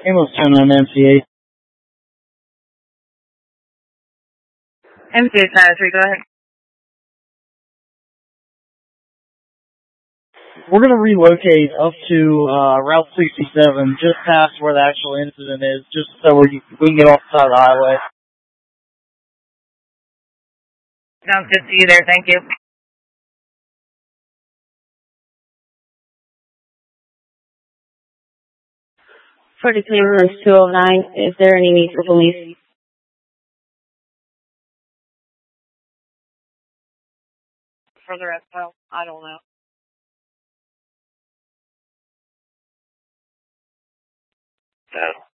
Ambulance 10 on MC8. MC8 903, go ahead. We're going to relocate up to Route 67, just past where the actual incident is, just so we can get off the side of the highway. Sounds good to you there, thank you. For the clearance 209, is there any need for police? For the rest, well, I don't know. No.